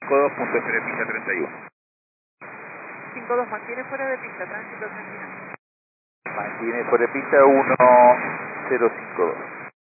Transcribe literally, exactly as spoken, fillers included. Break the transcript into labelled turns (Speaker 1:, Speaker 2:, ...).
Speaker 1: dos punto cero pista treinta y uno.
Speaker 2: cinco dos, mantiene fuera de pista, tránsito treinta y uno.
Speaker 1: Mantiene fuera de pista uno cero cinco dos.